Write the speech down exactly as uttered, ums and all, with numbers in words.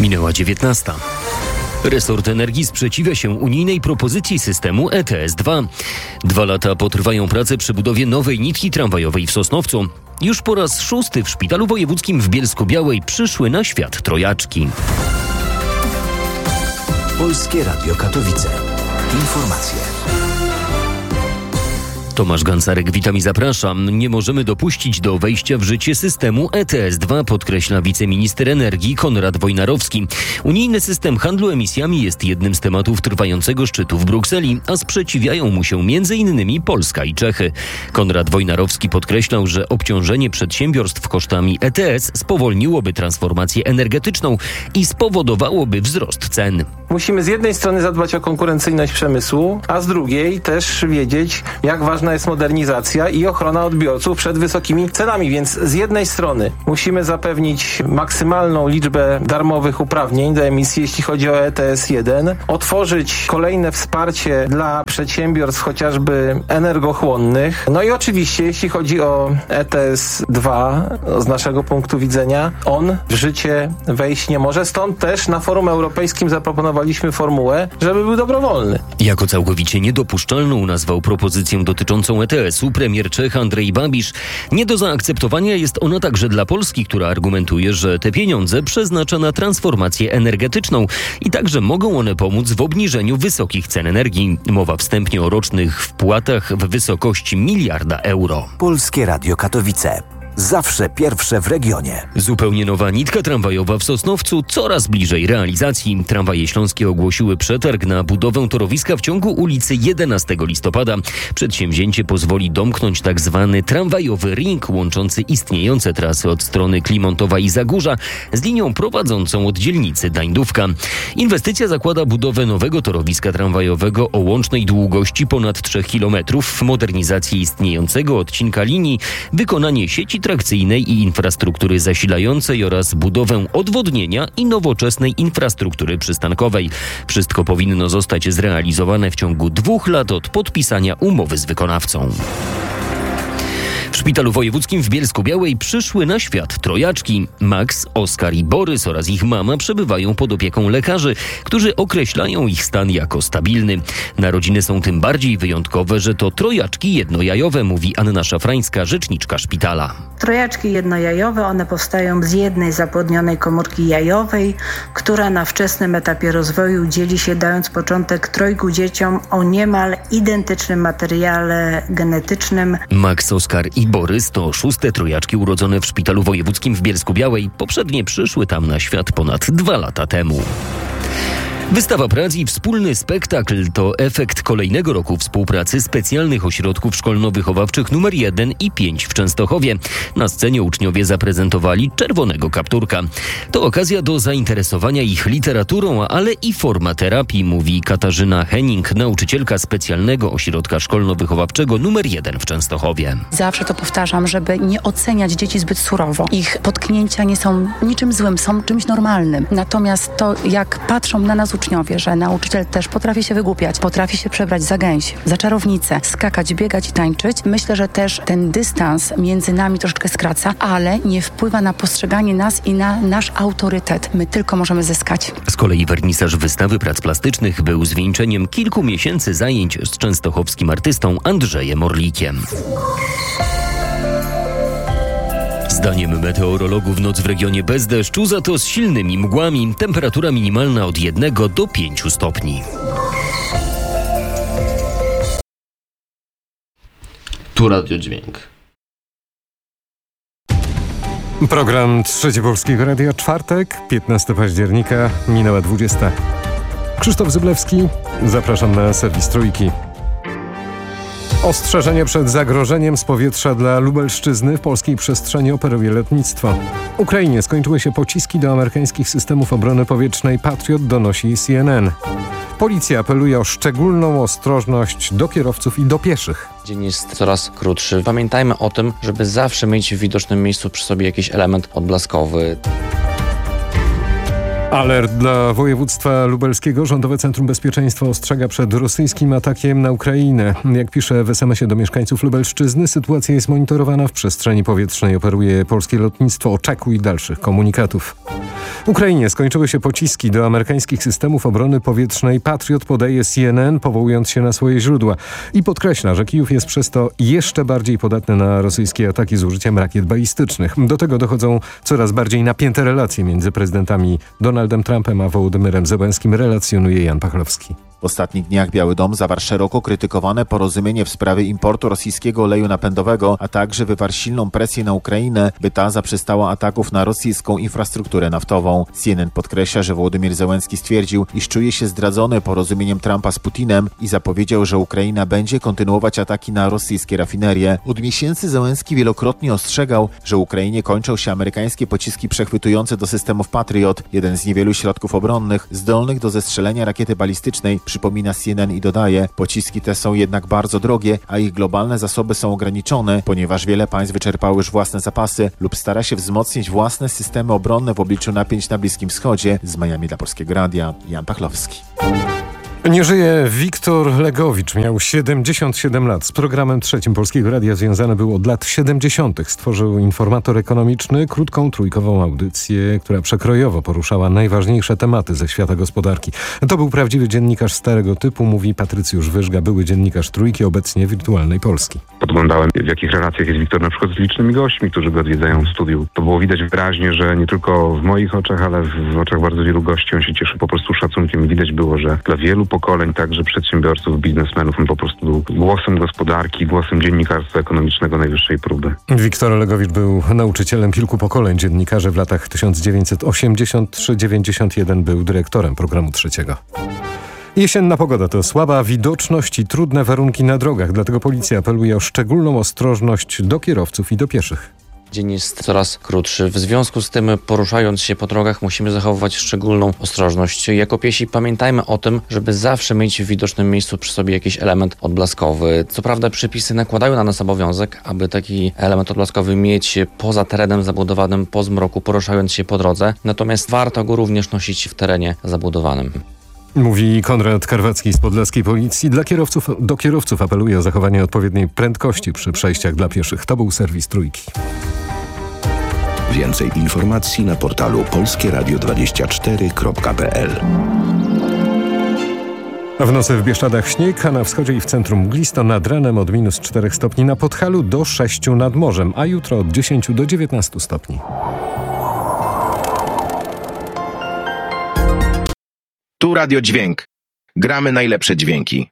Minęła dziewiętnasta. Resort Energii sprzeciwia się unijnej propozycji systemu E T S dwa. Dwa lata potrwają prace przy budowie nowej nitki tramwajowej w Sosnowcu. Już po raz szósty w Szpitalu Wojewódzkim w Bielsku-Białej przyszły na świat trojaczki. Polskie Radio Katowice. Informacje. Tomasz Gancarek, witam i zapraszam. Nie możemy dopuścić do wejścia w życie systemu E T S dwa, podkreśla wiceminister energii Konrad Wojnarowski. Unijny system handlu emisjami jest jednym z tematów trwającego szczytu w Brukseli, a sprzeciwiają mu się między innymi Polska i Czechy. Konrad Wojnarowski podkreślał, że obciążenie przedsiębiorstw kosztami E T S spowolniłoby transformację energetyczną i spowodowałoby wzrost cen. Musimy z jednej strony zadbać o konkurencyjność przemysłu, a z drugiej też wiedzieć, jak ważna jest modernizacja i ochrona odbiorców przed wysokimi cenami. Więc z jednej strony musimy zapewnić maksymalną liczbę darmowych uprawnień do emisji, jeśli chodzi o E T S jeden, otworzyć kolejne wsparcie dla przedsiębiorstw chociażby energochłonnych. No i oczywiście, jeśli chodzi o E T S dwa, z naszego punktu widzenia, on w życie wejść nie może. Stąd też na forum europejskim zaproponowaliśmy formułę, żeby był dobrowolny. Jako całkowicie niedopuszczalną nazwał propozycję dotyczącą E T S-u premier Czech Andrej Babiš. Nie do zaakceptowania jest ona także dla Polski, która argumentuje, że te pieniądze przeznacza na transformację energetyczną i także mogą one pomóc w obniżeniu wysokich cen energii. Mowa wstępnie o rocznych wpłatach w wysokości miliarda euro. Polskie Radio Katowice. Zawsze pierwsze w regionie. Zupełnie nowa nitka tramwajowa w Sosnowcu coraz bliżej realizacji. Tramwaje śląskie ogłosiły przetarg na budowę torowiska w ciągu ulicy jedenastego listopada. Przedsięwzięcie pozwoli domknąć tak zwany tramwajowy ring łączący istniejące trasy od strony Klimontowa i Zagórza z linią prowadzącą od dzielnicy Dańdówka. Inwestycja zakłada budowę nowego torowiska tramwajowego o łącznej długości ponad trzech kilometrów, modernizację istniejącego odcinka linii, wykonanie sieci trakcyjnej i infrastruktury zasilającej oraz budowę odwodnienia i nowoczesnej infrastruktury przystankowej. Wszystko powinno zostać zrealizowane w ciągu dwóch lat od podpisania umowy z wykonawcą. W Szpitalu Wojewódzkim w Bielsku-Białej przyszły na świat trojaczki. Max, Oskar i Borys oraz ich mama przebywają pod opieką lekarzy, którzy określają ich stan jako stabilny. Narodziny są tym bardziej wyjątkowe, że to trojaczki jednojajowe, mówi Anna Szafrańska, rzeczniczka szpitala. Trojaczki jednojajowe, one powstają z jednej zapłodnionej komórki jajowej, która na wczesnym etapie rozwoju dzieli się, dając początek trojgu dzieciom o niemal identycznym materiale genetycznym. Max, Oskar i Borys to szóste trojaczki urodzone w Szpitalu Wojewódzkim w Bielsku-Białej. Poprzednie przyszły tam na świat ponad dwa lata temu. Wystawa prac i wspólny spektakl to efekt kolejnego roku współpracy specjalnych ośrodków szkolno-wychowawczych numer jeden i pięć w Częstochowie. Na scenie uczniowie zaprezentowali Czerwonego Kapturka. To okazja do zainteresowania ich literaturą, ale i forma terapii, mówi Katarzyna Henning, nauczycielka specjalnego ośrodka szkolno-wychowawczego numer jeden w Częstochowie. Zawsze to powtarzam, żeby nie oceniać dzieci zbyt surowo. Ich potknięcia nie są niczym złym, są czymś normalnym. Natomiast to, jak patrzą na nas uczniowie, że nauczyciel też potrafi się wygłupiać, potrafi się przebrać za gęś, za czarownicę, skakać, biegać i tańczyć. Myślę, że też ten dystans między nami troszeczkę skraca, ale nie wpływa na postrzeganie nas i na nasz autorytet. My tylko możemy zyskać. Z kolei wernisaż wystawy prac plastycznych był zwieńczeniem kilku miesięcy zajęć z częstochowskim artystą Andrzejem Orlikiem. Zdaniem meteorologów noc w regionie bez deszczu, za to z silnymi mgłami. Temperatura minimalna od jednego do pięciu stopni. Tu Radio Dźwięk. Program Trzecie Polskiego Radia, czwartek, piętnastego października, minęła dwudziesta. Krzysztof Zyblewski, zapraszam na serwis Trójki. Ostrzeżenie przed zagrożeniem z powietrza dla Lubelszczyzny. W polskiej przestrzeni operuje lotnictwo. Ukrainie skończyły się pociski do amerykańskich systemów obrony powietrznej Patriot, donosi C N N. Policja apeluje o szczególną ostrożność do kierowców i do pieszych. Dzień jest coraz krótszy. Pamiętajmy o tym, żeby zawsze mieć w widocznym miejscu przy sobie jakiś element odblaskowy. Alert dla województwa lubelskiego. Rządowe Centrum Bezpieczeństwa ostrzega przed rosyjskim atakiem na Ukrainę. Jak pisze w es em esie do mieszkańców Lubelszczyzny, sytuacja jest monitorowana w przestrzeni powietrznej. Operuje polskie lotnictwo. Oczekuj dalszych komunikatów. Ukrainie skończyły się pociski do amerykańskich systemów obrony powietrznej Patriot, podaje C N N, powołując się na swoje źródła. I podkreśla, że Kijów jest przez to jeszcze bardziej podatny na rosyjskie ataki z użyciem rakiet balistycznych. Do tego dochodzą coraz bardziej napięte relacje między prezydentami Donaldem Trumpem a Wołodymyrem Zełenskim, relacjonuje Jan Pachlowski. W ostatnich dniach Biały Dom zawarł szeroko krytykowane porozumienie w sprawie importu rosyjskiego oleju napędowego, a także wywarł silną presję na Ukrainę, by ta zaprzestała ataków na rosyjską infrastrukturę naftową. C N N podkreśla, że Wołodymyr Zełenski stwierdził, iż czuje się zdradzony porozumieniem Trumpa z Putinem i zapowiedział, że Ukraina będzie kontynuować ataki na rosyjskie rafinerie. Od miesięcy Zełenski wielokrotnie ostrzegał, że Ukrainie kończą się amerykańskie pociski przechwytujące do systemów Patriot, jeden z niewielu środków obronnych zdolnych do zestrzelenia rakiety balistycznej, przypomina C N N i dodaje, pociski te są jednak bardzo drogie, a ich globalne zasoby są ograniczone, ponieważ wiele państw wyczerpało już własne zapasy lub stara się wzmocnić własne systemy obronne w obliczu napięć na Bliskim Wschodzie. Z Miami dla Polskiego Radia, Jan Pachlowski. Nie żyje Wiktor Legowicz. Miał siedemdziesiąt siedem lat. Z programem Trzecim Polskiego Radia związany był od lat siedemdziesiątych. Stworzył Informator Ekonomiczny, krótką, trójkową audycję, która przekrojowo poruszała najważniejsze tematy ze świata gospodarki. To był prawdziwy dziennikarz starego typu, mówi Patrycjusz Wyżga, były dziennikarz Trójki, obecnie Wirtualnej Polski. Podglądałem, w jakich relacjach jest Wiktor na przykład z licznymi gośćmi, którzy go odwiedzają w studiu. To było widać wyraźnie, że nie tylko w moich oczach, ale w oczach bardzo wielu gości on się cieszy po prostu szacunkiem. Widać było, że dla wielu pokoleń, także przedsiębiorców, biznesmenów, on po prostu był głosem gospodarki, głosem dziennikarstwa ekonomicznego najwyższej próby. Wiktor Legowicz był nauczycielem kilku pokoleń dziennikarzy. W latach tysiąc dziewięćset osiemdziesiąt trzy do dziewięćdziesiąt jeden był dyrektorem programu Trzeciego. Jesienna pogoda to słaba widoczność i trudne warunki na drogach, dlatego policja apeluje o szczególną ostrożność do kierowców i do pieszych. Dzień jest coraz krótszy. W związku z tym, poruszając się po drogach, musimy zachowywać szczególną ostrożność. Jako piesi pamiętajmy o tym, żeby zawsze mieć w widocznym miejscu przy sobie jakiś element odblaskowy. Co prawda przepisy nakładają na nas obowiązek, aby taki element odblaskowy mieć poza terenem zabudowanym po zmroku, poruszając się po drodze. Natomiast warto go również nosić w terenie zabudowanym. Mówi Konrad Karwacki z Podlaskiej Policji. Dla kierowców, do kierowców apeluje o zachowanie odpowiedniej prędkości przy przejściach dla pieszych. To był serwis Trójki. Więcej informacji na portalu polskie radio dwadzieścia cztery kropka p l. W nocy w Bieszczadach śnieg, a na wschodzie i w centrum mglisto, nad ranem od minus czterech stopni na Podhalu do sześciu nad morzem, a jutro od dziesięciu do dziewiętnastu stopni. Tu Radio Dźwięk. Gramy najlepsze dźwięki.